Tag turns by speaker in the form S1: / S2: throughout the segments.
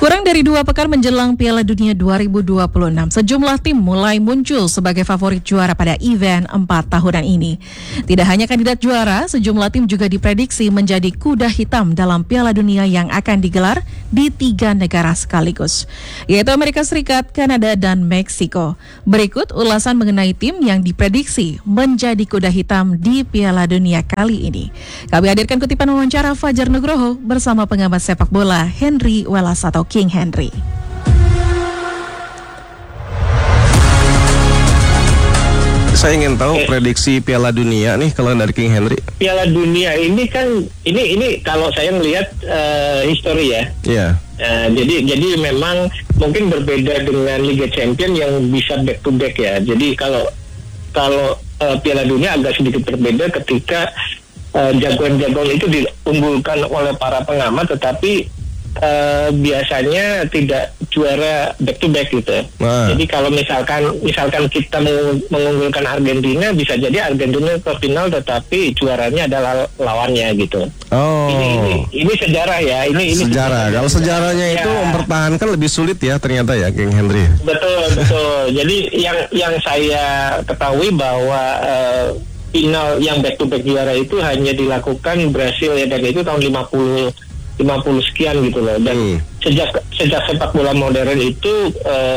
S1: Kurang dari 2 pekan menjelang Piala Dunia 2026, sejumlah tim mulai muncul sebagai favorit juara pada event 4 tahunan ini. Tidak hanya kandidat juara, sejumlah tim juga diprediksi menjadi kuda hitam dalam Piala Dunia yang akan digelar di 3 negara sekaligus, yaitu Amerika Serikat, Kanada, dan Meksiko. Berikut ulasan mengenai tim yang diprediksi menjadi kuda hitam di Piala Dunia kali ini. Kami hadirkan kutipan wawancara Fajar Nugroho bersama pengamat sepak bola Henry Welas atau King Henry.
S2: Saya ingin tahu prediksi Piala Dunia nih kalau dari King Henry.
S3: Piala Dunia ini kan ini kalau saya melihat histori ya.
S2: Iya.
S3: Jadi memang mungkin berbeda dengan Liga Champions yang bisa back to back ya. Jadi kalau Piala Dunia agak sedikit berbeda ketika jagoan-jagoan itu diunggulkan oleh para pengamat, tetapi biasanya tidak juara back to back gitu. Jadi kalau misalkan kita mengunggulkan Argentina, bisa jadi Argentina ke final tetapi juaranya adalah lawannya gitu.
S2: Oh.
S3: Ini sejarah ya. Ini
S2: sejarah. Kalau sejarahnya itu mempertahankan lebih sulit ya ternyata ya, King Henry.
S3: Betul. Jadi yang saya ketahui bahwa final yang back to back juara itu hanya dilakukan Brasil ya, dan itu tahun 50 sekian gitu loh. Dan sejak sepak bola modern itu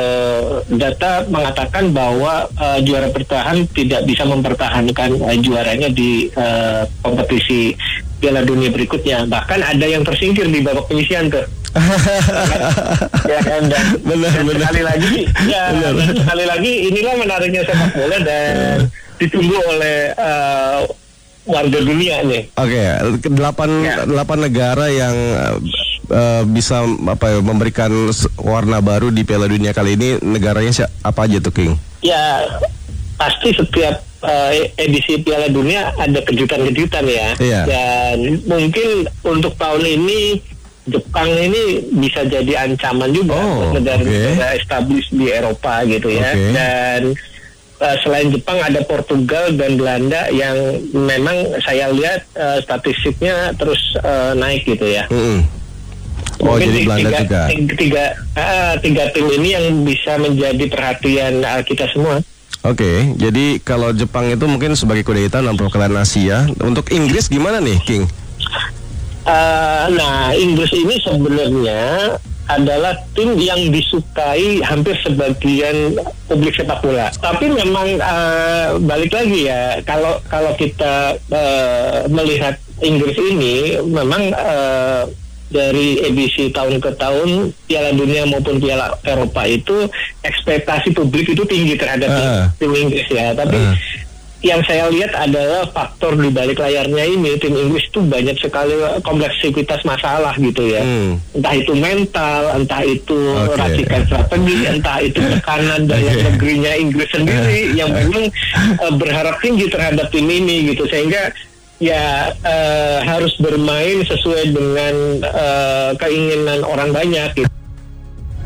S3: data mengatakan bahwa juara bertahan tidak bisa mempertahankan juaranya di kompetisi Piala Dunia berikutnya. Bahkan ada yang tersingkir di babak penyisihan tuh. Ya kan, benar. Sekali lagi inilah menariknya sepak bola dan ditunggu oleh warga dunia nih. Oke,
S2: 8 negara yang bisa memberikan warna baru di Piala Dunia kali ini. Negaranya apa aja tuh, King?
S3: Ya, pasti setiap edisi Piala Dunia ada kejutan-kejutan ya.
S2: Iya.
S3: Dan mungkin untuk tahun ini Jepang ini bisa jadi ancaman juga negara established di Eropa gitu ya. Dan selain Jepang ada Portugal dan Belanda yang memang saya lihat statistiknya terus naik gitu ya.
S2: Mungkin jadi Belanda juga.
S3: Tiga tim ini yang bisa menjadi perhatian kita semua.
S2: Oke, jadi kalau Jepang itu mungkin sebagai kuda hitam dalam perwakilan Asia. Untuk Inggris gimana nih, King?
S3: Nah, Inggris ini sebenarnya adalah tim yang disukai hampir sebagian publik sepak bola. Tapi memang balik lagi ya, kalau kita melihat Inggris ini memang dari edisi tahun ke tahun Piala Dunia maupun Piala Eropa itu ekspektasi publik itu tinggi terhadap tim Inggris ya. Tapi yang saya lihat adalah faktor di balik layarnya ini, tim Inggris itu banyak sekali kompleksitas masalah gitu ya. Entah itu mental, entah itu racikan strategi, entah itu tekanan dalam negerinya Inggris sendiri yang memang berharap tinggi terhadap tim ini gitu, sehingga ya harus bermain sesuai dengan keinginan orang banyak gitu.